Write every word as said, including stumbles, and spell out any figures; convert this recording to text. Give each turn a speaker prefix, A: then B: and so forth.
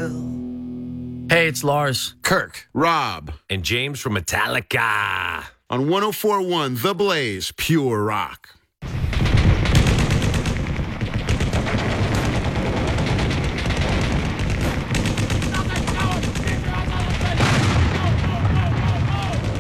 A: Hey, it's Lars.
B: Kirk, Rob,
C: and James from Metallica
B: on one oh four point one The Blaze, Pure Rock.